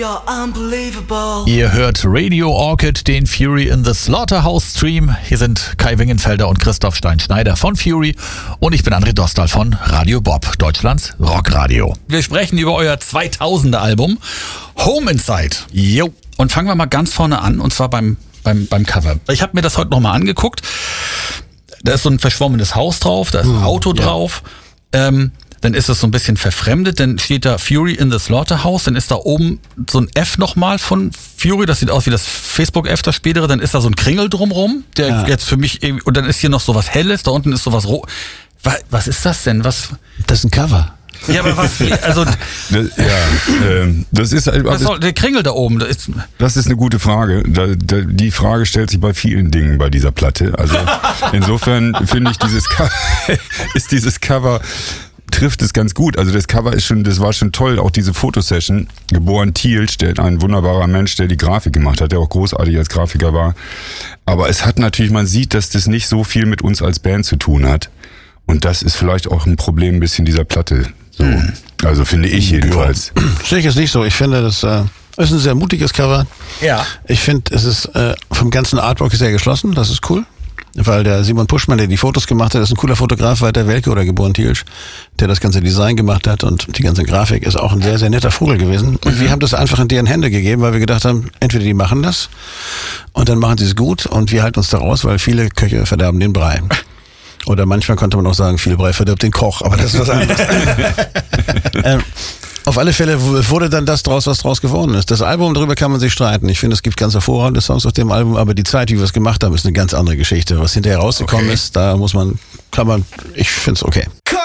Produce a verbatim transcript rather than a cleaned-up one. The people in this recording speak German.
You're unbelievable. Ihr hört Radio Orchid, den Fury in the Slaughterhouse Stream. Hier sind Kai Wingenfelder und Christoph Stein-Schneider von Fury und ich bin André Dostal von Radio Bob, Deutschlands Rockradio. Wir sprechen über euer zweitausender Album Home Inside. Jo. Und fangen wir mal ganz vorne an, und zwar beim, beim, beim Cover. Ich habe mir das heute nochmal angeguckt. Da ist so ein verschwommenes Haus drauf, da ist ein Auto ja. drauf. Ähm, Dann ist es so ein bisschen verfremdet, dann steht da Fury in the Slaughterhouse, dann ist da oben so ein F nochmal von Fury, das sieht aus wie das Facebook-F, das spätere, dann ist da so ein Kringel drumrum, der ja. jetzt für mich irgendwie, und dann ist hier noch so was Helles, da unten ist so was Rot. Was ist das denn? Was? Das ist ein Cover. Ja, aber was, also... Das, ja, ähm, das ist... Also, was soll, der Kringel da oben, da ist... Das ist eine gute Frage. Da, da, die Frage stellt sich bei vielen Dingen bei dieser Platte. Also insofern finde ich, dieses Cover, ist dieses Cover... trifft es ganz gut. Also das Cover ist schon, das war schon toll, auch diese Fotosession. Geboren Thielsch, der ein wunderbarer Mensch, der die Grafik gemacht hat, der auch großartig als Grafiker war. Aber es hat natürlich, man sieht, dass das nicht so viel mit uns als Band zu tun hat. Und das ist vielleicht auch ein Problem ein bisschen dieser Platte. So. Also finde ich jedenfalls. Ja. Sehe ich es nicht so. Ich finde, das äh, ist ein sehr mutiges Cover. Ja. Ich finde, es ist äh, vom ganzen Artwork sehr geschlossen. Das ist cool. Weil der Simon Puschmann, der die Fotos gemacht hat, ist ein cooler Fotograf, Walter Welke oder geboren Thielsch, der das ganze Design gemacht hat und die ganze Grafik, ist auch ein sehr, sehr netter Vogel gewesen. Und wir haben das einfach in deren Hände gegeben, weil wir gedacht haben, entweder die machen das und dann machen sie es gut und wir halten uns da raus, weil viele Köche verderben den Brei. Oder manchmal konnte man auch sagen, viel Brei verdirbt den Koch, aber das ist was anderes. ähm, Auf alle Fälle wurde dann das draus, was draus geworden ist. Das Album, darüber kann man sich streiten. Ich finde, es gibt ganz hervorragende Songs auf dem Album, aber die Zeit, wie wir es gemacht haben, ist eine ganz andere Geschichte. Was hinterher rausgekommen okay. ist, da muss man, kann man, ich finde es okay.